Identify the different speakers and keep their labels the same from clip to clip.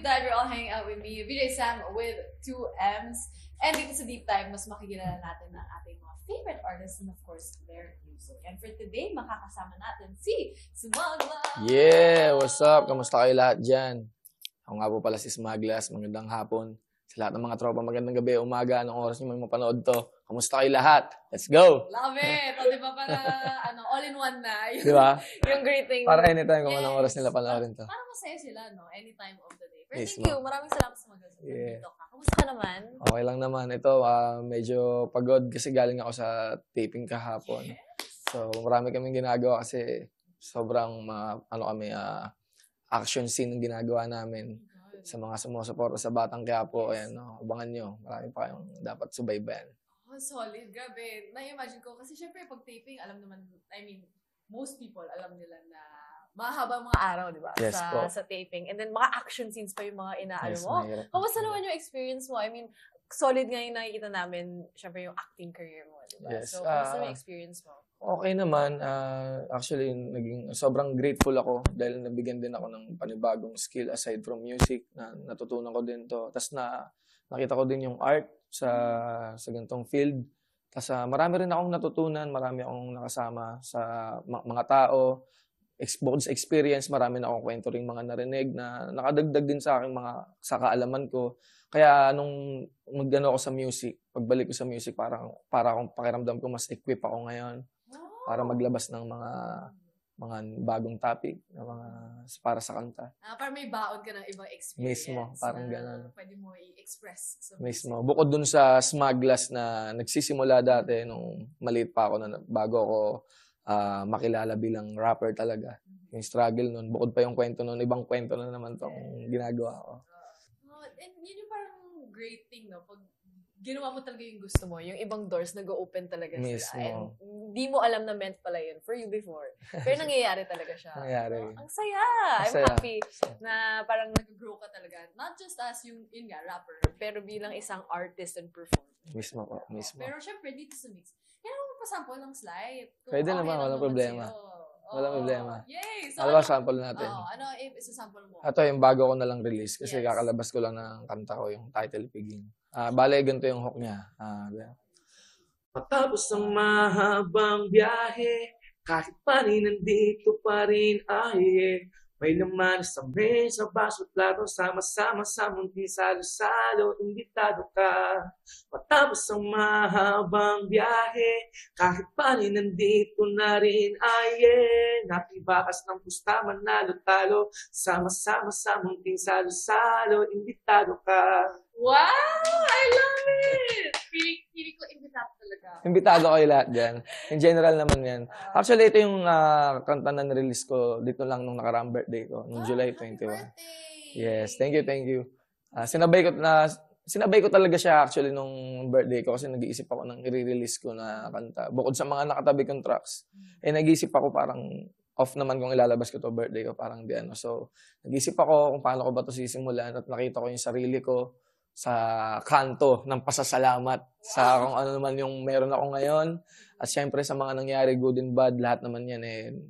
Speaker 1: glad you're all hanging out with me, VJ Sam with 2M's. And dito sa Deep Dive, mas makikilala natin ang ating mga favorite artists and of course, their music. And for today, makakasama natin si Smuglas!
Speaker 2: Yeah! What's up? Kamusta kayo lahat dyan? Ako nga po pala si Smuglas. Magandang hapon. Sa lahat ng mga tropa, magandang gabi, umaga, anong oras nyo may mapanood to. Kamusta kayo lahat? Let's go!
Speaker 1: Love it! O, di ba para, all-in-one na.
Speaker 2: Di ba?
Speaker 1: Yung greeting.
Speaker 2: Para anytime kung anong oras nila panoorin to.
Speaker 1: Parang masaya sila, no? Anytime of the day. Pero
Speaker 2: Yes,
Speaker 1: thank you. Maraming salamat sa mga dito ka. Kamusta ka naman?
Speaker 2: Okay lang naman. Ito, medyo pagod kasi galing ako sa taping kahapon. So, marami kaming ginagawa kasi sobrang action scene yung ginagawa namin. Sa mga sumusuporta sa Batang Quiapo, ayan, no, abangan nyo. Marami pa kayong dapat subaybayan.
Speaker 1: Oh, solid. Grabe. Na-imagine ko. Kasi syempre, pag taping, alam naman, I mean, most people alam nila na mahaba mga araw, di ba?
Speaker 2: Yes,
Speaker 1: sa taping. And then, mga action scenes pa yung mga inaano
Speaker 2: Yes,
Speaker 1: mo. Kamusta naman yung experience mo? I mean, solid nga yung nakikita namin, syempre, yung acting career mo, di ba?
Speaker 2: Yes.
Speaker 1: So, kamusta yung experience mo?
Speaker 2: Okay naman. Actually, sobrang grateful ako dahil nabigyan din ako ng panibagong skill aside from music na natutunan ko din to. Tapos nakita ko din yung art sa ganitong field. Tapos marami rin akong natutunan, marami akong nakasama sa mga tao. Bukod sa experience, marami na akong kwento rin mga narinig na nakadagdag din sa aking sa kaalaman ko. Kaya nung mag-ano ako sa music, pagbalik ko sa music, para akong pakiramdam ko mas equip ako ngayon para maglabas ng mga bagong topic na para sa kanta.
Speaker 1: Para may baon ka ng ibang experience.
Speaker 2: Mismo, parang gano'n.
Speaker 1: Pwede mo i-express.
Speaker 2: Mismo. Bukod dun sa Smuglas na nagsisimula dati nung maliit pa ako na bago ako makilala bilang rapper talaga. Yung struggle nun. Bukod pa yung kwento nun, ibang kwento na naman tong ginagawa ko.
Speaker 1: And yun yung parang great thing, no? Pag ginawa mo talaga yung gusto mo, yung ibang doors nag-open talaga
Speaker 2: Mismo.
Speaker 1: sila. And hindi mo alam na meant pala yun for you before. Pero nangyayari talaga siya.
Speaker 2: Nangyayari.
Speaker 1: Ang saya! I'm happy na parang nag-grow ka talaga. Not just as yung rapper, pero bilang isang artist and performer.
Speaker 2: Mismo po, mismo.
Speaker 1: Pero syempre, dito sa mix, kailangan mo pasample ng slide.
Speaker 2: Pwede naman, walang problema. Walang problema.
Speaker 1: Yay!
Speaker 2: Ano ba sample natin?
Speaker 1: Ano isa-sample mo?
Speaker 2: Ito yung bago ko na lang release kasi kakalabas ko lang ng kanta ko, yung title Piging. Bale, ganito yung hook niya.
Speaker 3: Matapos ang mahabang biyahe, kahit pa rin nandito pa rin may laman sa mesa, baso at plato, sama-sama sa munting salo-salo, imbitado ka. Matapos ang mahabang biyahe, kahit pa rin nandito na rin napibakas ng pusta, manalo-talo, sama-sama sa munting salo-salo, imbitado ka.
Speaker 1: Wow! I love it! Feeling ko imbitado talaga.
Speaker 2: Imbitado kayo lahat dyan. In general naman yan. Actually, ito yung kanta na nirelease ko dito lang nung nakaraang birthday ko, nung July 21. Yes, thank you. Sinabay ko talaga siya actually nung birthday ko kasi nag-iisip ako ng i-release ko na kanta. Bukod sa mga nakatabi kong tracks, nag-iisip ako parang off naman kung ilalabas ko to birthday ko, parang di ano. So, nag-iisip ako kung paano ko ba to sisimulan at nakita ko yung sarili ko sa kanto ng pasasalamat sa kung ano naman yung meron ako ngayon. At syempre sa mga nangyari, good and bad, lahat naman yan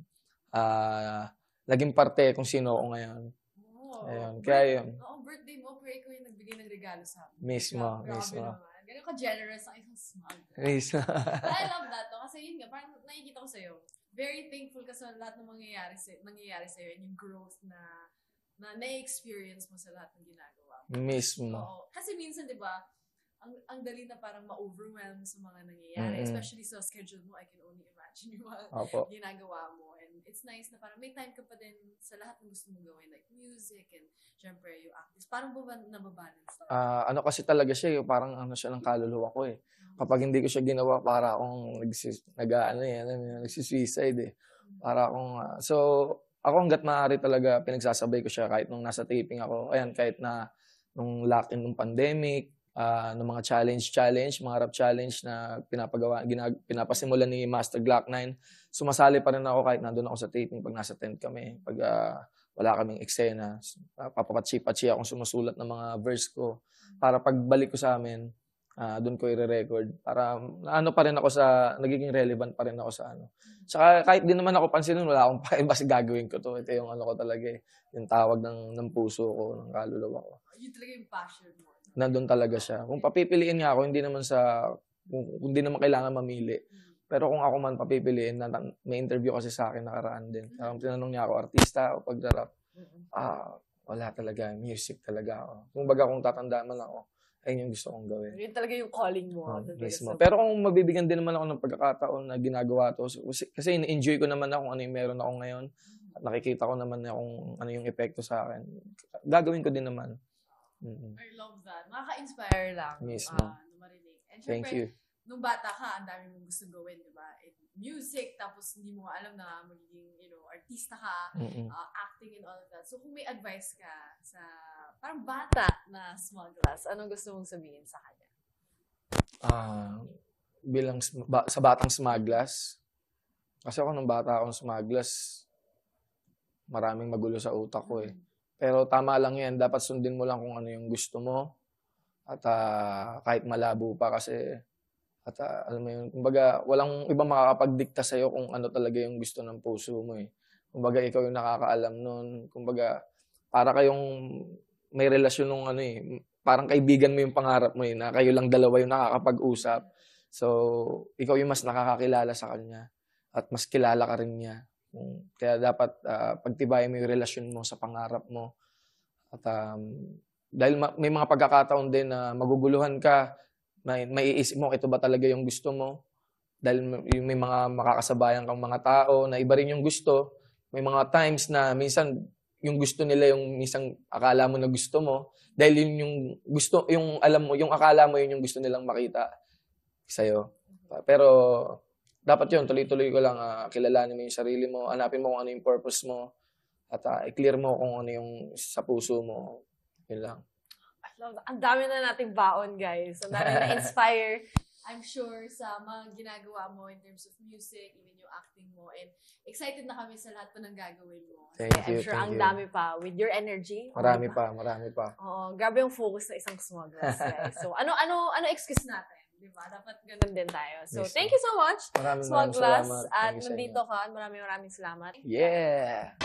Speaker 2: naging parte kung sino ako ngayon. Ayun, kaya yun.
Speaker 1: Birthday mo, pero ikaw yung nagbigay ng regalo sa amin.
Speaker 2: Mismo.
Speaker 1: Ganyan ka generous ang isang smug.
Speaker 2: Mismo.
Speaker 1: But I love that, no? Kasi yun nga, parang nakikita ko sa'yo. Very thankful ka sa lahat ng nangyayari sa'yo and yung growth na na-experience mo sa lahat ng ginagawa.
Speaker 2: Mismo.
Speaker 1: Oo. Kasi minsan, di ba, ang dali na parang ma-overwhelm sa mga nangyayari. Especially sa schedule mo, I can only imagine yung mga ginagawa mo. And it's nice na parang may time ka pa din sa lahat ng gusto mong gawin, like music and syempre yung acting. Parang ba nababalance?
Speaker 2: Ano kasi talaga siya, parang siya ng kaluluwa ko eh. Kapag hindi ko siya ginawa, para akong nagsisuicide eh. Para akong, so, ako hanggat maaari talaga pinagsasabay ko siya kahit nung nasa taping ako. Ayan, kahit na nung lock-in ng pandemic, ng mga challenge, mga rap challenge na pinapasimula ni Master Glock 9. Sumasali pa rin ako kahit nandun ako sa taping pag nasa tent kami. Pag wala kaming eksena, papapatsi-patsi akong sumusulat ng mga verse ko para pagbalik ko sa amin, doon ko i-record para ano pa rin ako nagiging relevant pa rin ako sa ano. Saka kahit di naman ako pansinin, wala akong pakialam basta gagawin ko to. Ito yung ano ko talaga yung tawag ng puso ko, ng kaluluwa ko.
Speaker 1: Yun talaga yung passion mo.
Speaker 2: Nandun talaga siya. Kung papipiliin nga ako, hindi naman kung hindi naman kailangan mamili. Pero kung ako man papipiliin, may interview kasi sa akin nakaraan din. Tinanong niya ako, artista o pag-rap? Wala talaga. Music talaga ako. Kung tatandaan man ako, ayun yung gusto kong gawin.
Speaker 1: Yun talaga yung calling mo.
Speaker 2: Mismo. Pero kung mabibigyan din naman ako ng pagkakataon na ginagawa to, kasi enjoy ko naman na kung ano yung meron ako ngayon, at nakikita ko naman na kung ano yung epekto sa akin, gagawin ko din naman.
Speaker 1: I love that. Makaka-inspire lang.
Speaker 2: Mismo.
Speaker 1: Marinig. And
Speaker 2: Thank
Speaker 1: syempre,
Speaker 2: you.
Speaker 1: nung bata ka, ang dami mong gusto gawin, di ba? Music, tapos hindi mo alam na magiging, artista ka, acting and all of that. So, kung may advice ka sa parang bata na small glass, anong gusto mong sabihin sa kanya?
Speaker 2: Bilang sa batang smaglas, kasi ako nung bata akong smaglas, maraming magulo sa utak ko eh. Pero tama lang yan, dapat sundin mo lang kung ano yung gusto mo. At kahit malabo pa kasi, at alam mo yun, kumbaga walang ibang makakapagdikta sa'yo kung ano talaga yung gusto ng puso mo eh. Kumbaga ikaw yung nakakaalam nun. Kumbaga para kayong may relasyon nung parang kaibigan mo yung pangarap mo eh, na kayo lang dalawa yung nakakapag-usap. So, ikaw yung mas nakakakilala sa kanya at mas kilala ka rin niya. Kaya dapat pagtibayin mo yung relasyon mo sa pangarap mo. At dahil may mga pagkakataon din na maguguluhan ka, may iisip mo, ito ba talaga yung gusto mo? Dahil may mga makakasabayan kang mga tao na iba rin yung gusto. May mga times na minsan yung gusto nila yung minsan akala mo na gusto mo. Dahil yun yung gusto, yung alam mo, yung akala mo yun yung gusto nilang makita sa'yo. Pero dapat yun, tuloy-tuloy ko lang, kilalanin mo yung sarili mo, hanapin mo kung ano yung purpose mo, at i-clear mo kung ano yung sa puso mo. Yun lang.
Speaker 1: Ang dami na nating baon, guys. Ang dami na-inspire. I'm sure sa mga ginagawa mo in terms of music, even yung acting mo, and excited na kami sa lahat pa ng gagawin mo.
Speaker 2: Thank you.
Speaker 1: I'm sure ang dami pa with your energy.
Speaker 2: Marami pa.
Speaker 1: Oo, grabe yung focus na isang small glass, guys. So, ano excuse natin? Diba? Dapat ganun din tayo. So, thank you so much, Small Glass. At nandito ka. Maraming salamat.
Speaker 2: Yeah!